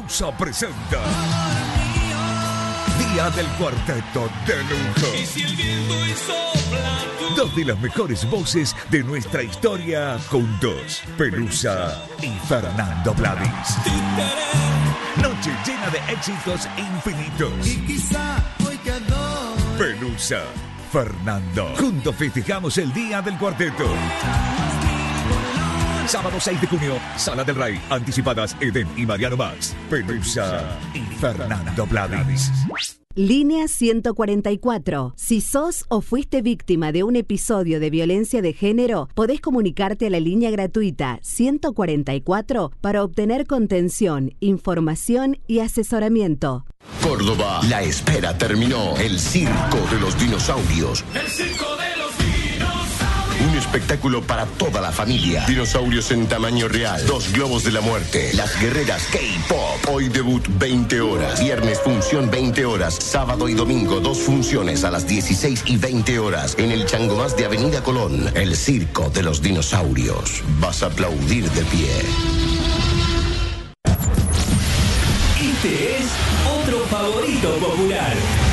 Pelusa presenta Día del Cuarteto de Lujo. Y si el viento sopla tú. Dos de las mejores voces de nuestra historia juntos, Pelusa y Fernando Blavis. Noche llena de éxitos infinitos. Y quizá hoy te adoro. Pelusa, Fernando. Juntos festejamos el Día del Cuarteto. Sábado 6 de junio, Sala del Rey. Anticipadas Eden y Mariano Max. Pelusa y Fernando Blavis. Línea 144. Si sos o fuiste víctima de un episodio de violencia de género, podés comunicarte a la línea gratuita 144 para obtener contención, información y asesoramiento. Córdoba, la espera terminó. El Circo de los Dinosaurios. El circo de los dinosaurios. Un espectáculo para toda la familia. Dinosaurios en tamaño real. 2 globos de la muerte. Las guerreras K-Pop. Hoy debut 20 horas. Viernes función 20 horas. Sábado y domingo 2 funciones a las 16 y 20 horas. En el Changomás de Avenida Colón. El Circo de los Dinosaurios. Vas a aplaudir de pie. Este es otro favorito popular.